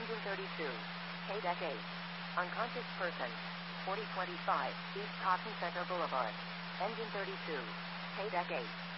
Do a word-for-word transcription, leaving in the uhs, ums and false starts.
Engine thirty-two. K-Deck eight. Unconscious person. forty twenty-five, East Cotton Center Boulevard. Engine thirty-two. K-Deck eight.